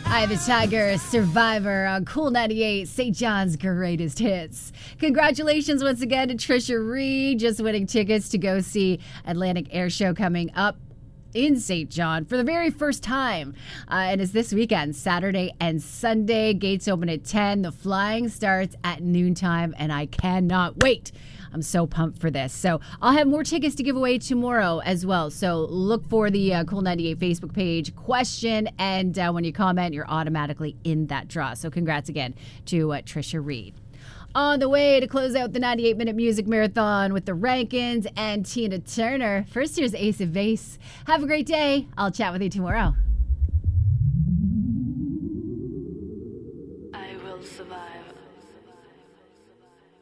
Eye of the Tiger, Survivor on Cool 98, St. John's greatest hits. Congratulations once again to Trisha Reed, just winning tickets to go see Atlantic Air Show coming up in St. John for the very first time. And it's this weekend, Saturday and Sunday. Gates open at 10. The flying starts at noontime, and I cannot wait. I'm so pumped for this. So I'll have more tickets to give away tomorrow as well. So look for the Cool 98 Facebook page question, and when you comment, you're automatically in that draw. So congrats again to Trisha Reed. On the way to close out the 98-minute music marathon with the Rankins and Tina Turner. First, here's Ace of Base. Have a great day. I'll chat with you tomorrow.